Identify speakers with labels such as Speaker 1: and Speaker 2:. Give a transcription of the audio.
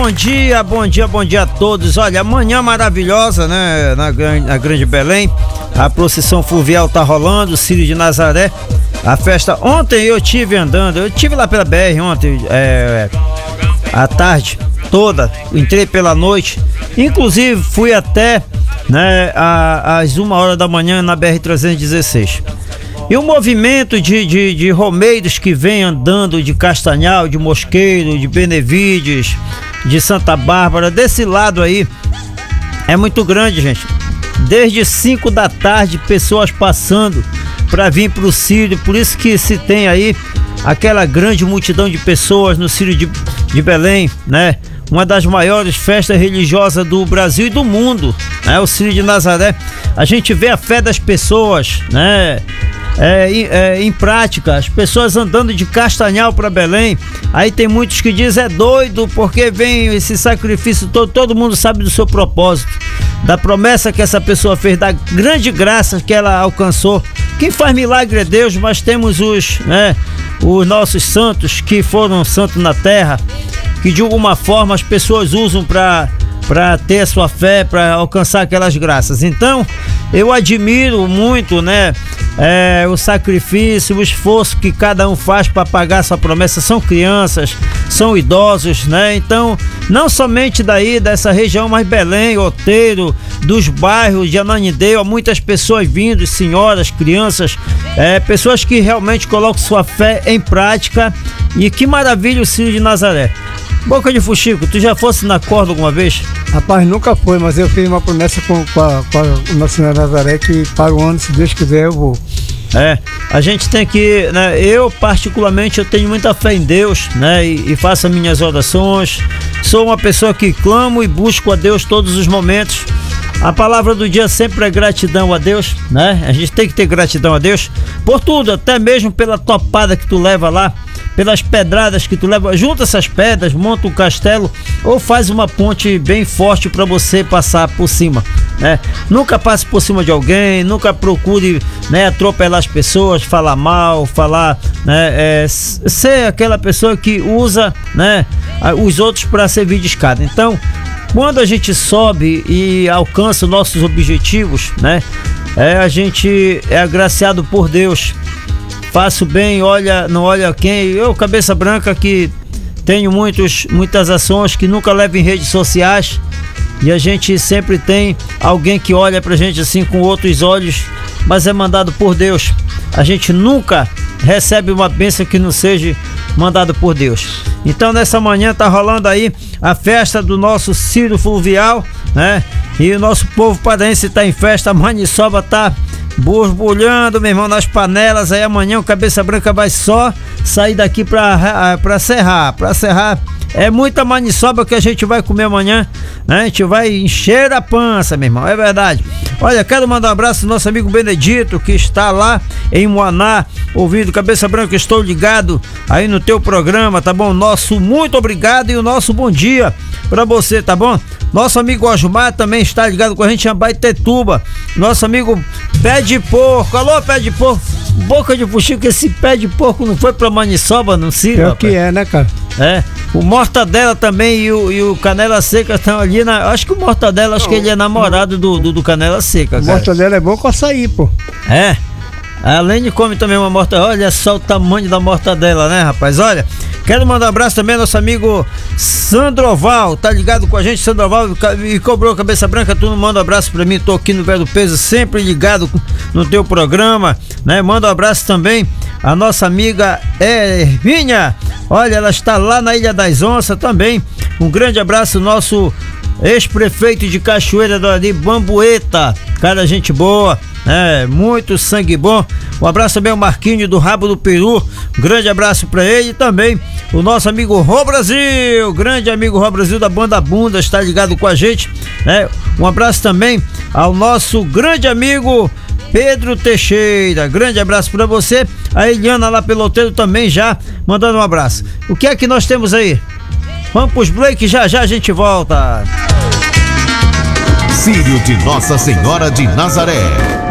Speaker 1: bom dia a todos. Olha, amanhã maravilhosa, né, na Grande Belém. A procissão fluvial tá rolando, Círio de Nazaré. A festa, ontem eu tive lá pela BR ontem, à tarde toda, entrei pela noite, inclusive fui até, né, às 1h da manhã na BR-316. E o movimento de romeiros que vem andando de Castanhal, de Mosqueiro, de Benevides, de Santa Bárbara, desse lado aí, é muito grande, gente. Desde 5 da tarde, pessoas passando para vir pro Círio, por isso que se tem aí aquela grande multidão de pessoas no Círio de Belém, né? Uma das maiores festas religiosas do Brasil e do mundo, né? O Círio de Nazaré. A gente vê a fé das pessoas, né? Em prática, as pessoas andando de Castanhal para Belém. Aí tem muitos que dizem é doido porque vem esse sacrifício todo mundo sabe do seu propósito, da promessa que essa pessoa fez, da grande graça que ela alcançou. Quem faz milagre é Deus, mas temos os nossos santos que foram santos na terra, que de alguma forma as pessoas usam para ter a sua fé, para alcançar aquelas graças. Então, eu admiro muito, né, o sacrifício, o esforço que cada um faz para pagar essa promessa. São crianças, são idosos, né? Então, não somente daí, dessa região, mas Belém, Outeiro, dos bairros de Ananindeua, muitas pessoas vindo, senhoras, crianças, pessoas que realmente colocam sua fé em prática. E que maravilha o Círio de Nazaré. Boca de Fuxico, tu já fosse na corda alguma vez?
Speaker 2: Rapaz, nunca foi, mas eu fiz uma promessa com a Nossa Senhora Nazaré que para o ano, se Deus quiser, eu vou.
Speaker 1: A gente tem que, né, eu particularmente, eu tenho muita fé em Deus, né, e faço as minhas orações. Sou uma pessoa que clamo e busco a Deus todos os momentos. A palavra do dia sempre é gratidão a Deus, né? A gente tem que ter gratidão a Deus por tudo, até mesmo pela topada que tu leva lá, pelas pedradas que tu leva. Junta essas pedras, monta um castelo ou faz uma ponte bem forte para você passar por cima, né? Nunca passe por cima de alguém, nunca procure, né, atropelar as pessoas, falar mal, né, ser aquela pessoa que usa, né, os outros para servir de escada. Então, quando a gente sobe e alcança nossos objetivos, né, a gente é agraciado por Deus. Faço bem, não olha quem. Eu, cabeça branca, que tenho muitas ações que nunca levo em redes sociais, e a gente sempre tem alguém que olha pra gente assim com outros olhos, mas é mandado por Deus. A gente nunca recebe uma bênção que não seja mandado por Deus. Então nessa manhã tá rolando aí a festa do nosso Círio Fluvial, né? E o nosso povo paraense tá em festa, a maniçoba tá borbulhando, meu irmão, nas panelas. Aí amanhã o Cabeça Branca vai só sair daqui pra serrar. É muita maniçoba que a gente vai comer amanhã, né? A gente vai encher a pança, meu irmão, é verdade. Olha, quero mandar um abraço ao nosso amigo Benedito, que está lá em Moaná, ouvindo Cabeça Branca. Estou ligado aí no teu programa, tá bom? Nosso muito obrigado e o nosso bom dia pra você, tá bom? Nosso amigo Osmar também está ligado com a gente em Abaetetuba. Nosso amigo Pé de Porco. Alô, Pé de Porco. Boca de Fuxico, esse Pé de Porco não foi pra maniçoba, não se?
Speaker 2: É o que é, né, cara?
Speaker 1: O Mortadela também e o Canela Seca estão ali acho que o Mortadela, que ele é namorado do Canela Seca, cara.
Speaker 2: Mortadela é bom com açaí, pô.
Speaker 1: A Lene come também uma mortadela. Olha só o tamanho da mortadela, né, rapaz? Olha, quero mandar um abraço também ao nosso amigo Sandroval, tá ligado com a gente, Sandroval, e cobrou Cabeça Branca. Tu não manda um abraço pra mim, tô aqui no Velho Peso, sempre ligado no teu programa, né? Manda um abraço também a nossa amiga Hermínia. Olha, ela está lá na Ilha das Onças também. Um grande abraço, nosso ex-prefeito de Cachoeira do Ari, Bambueta, cara, gente boa, muito sangue bom. Um abraço também ao Marquinho do Rabo do Peru, um grande abraço pra ele. E também o nosso amigo Rô Brasil, grande amigo Rô Brasil da Banda Bunda, está ligado com a gente, né? Um abraço também ao nosso grande amigo Pedro Teixeira, grande abraço pra você. A Eliana lá pelo Outeiro também já mandando um abraço. O que é que nós temos aí? Vamos pros Blake, já a gente volta.
Speaker 3: Círio de Nossa Senhora de Nazaré.